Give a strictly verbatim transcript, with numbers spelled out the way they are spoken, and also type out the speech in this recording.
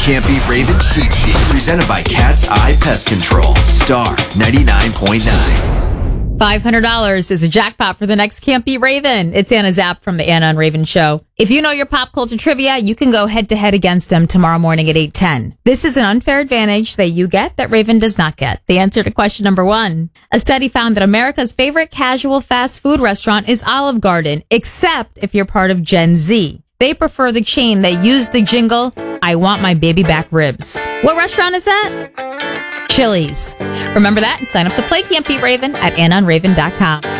Can't Beat Raven Cheat Sheet, presented by Cat's Eye Pest Control. Star ninety-nine point nine. five hundred dollars is a jackpot for the next Can't Beat Raven. It's Anna Zapp from the Anna and Raven Show. If you know your pop culture trivia, you can go head to head against them tomorrow morning at eight ten. This is an unfair advantage that you get that Raven does not get. The answer to question number one. A study found that America's favorite casual fast food restaurant is Olive Garden, except if you're part of Gen Z. They prefer the chain that used the jingle, "I want my baby back ribs." What restaurant is that? Chili's. Remember that and sign up to play Can't Beat Raven at anna and raven dot com.